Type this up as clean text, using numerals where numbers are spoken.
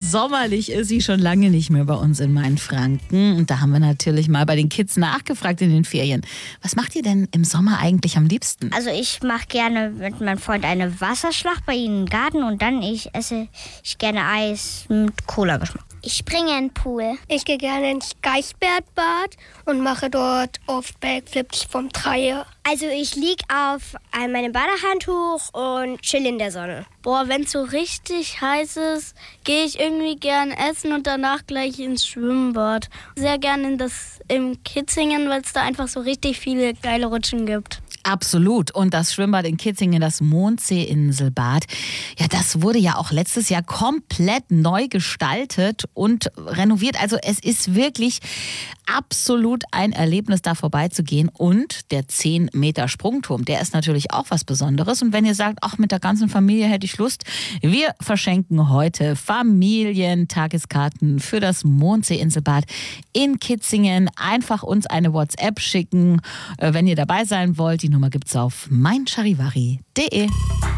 sommerlich ist sie schon lange nicht mehr bei uns in Mainfranken. Und da haben wir natürlich mal bei den Kids nachgefragt in den Ferien. Was macht ihr denn im Sommer eigentlich am liebsten? Also ich mache gerne mit meinem Freund eine Wasserschlacht bei ihnen im Garten und dann esse ich gerne Eis mit Cola-Geschmack. Ich springe in den Pool. Ich gehe gerne ins Geichbertbad und mache dort oft Backflips vom Dreier. Also ich liege auf meinem Badehandtuch und chill in der Sonne. Boah, wenn es so richtig heiß ist, gehe ich irgendwie gern essen und danach gleich ins Schwimmbad. Sehr gern im Kitzingen, weil es da einfach so richtig viele geile Rutschen gibt. Absolut. Und das Schwimmbad in Kitzingen, das Mondseeinselbad, ja, das wurde ja auch letztes Jahr komplett neu gestaltet und renoviert. Also es ist wirklich absolut ein Erlebnis, da vorbeizugehen. Und der 10-Meter-Sprungturm, der ist natürlich auch was Besonderes. Und wenn ihr sagt, ach, mit der ganzen Familie hätte ich Lust, wir verschenken heute Familientageskarten für das Mondseeinselbad in Kitzingen. Einfach uns eine WhatsApp schicken, wenn ihr dabei sein wollt. Die Nummer gibt's auf meincharivari.de.